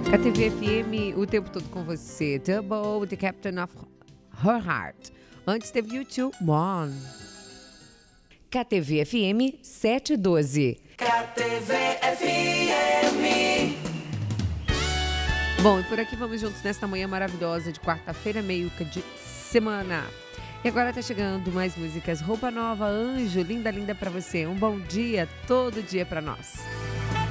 KTV FM, o tempo todo com você. Double, The Captain of Her Heart. Antes teve U2, One. KTV FM 712. KTV FM. Bom, e por aqui vamos juntos nesta manhã maravilhosa de quarta-feira, meio de semana. E agora tá chegando mais músicas. Roupa Nova, Anjo, linda, linda pra você. Um bom dia, todo dia pra nós.